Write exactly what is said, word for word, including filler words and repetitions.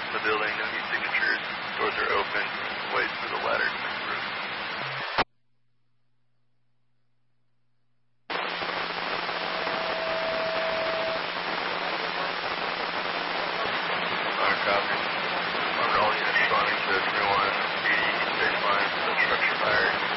in the building, no heat signatures, doors are open, wait for the ladder to make room. Alright, copy. I'm rolling units responding to three one eighty baseline, structure fire.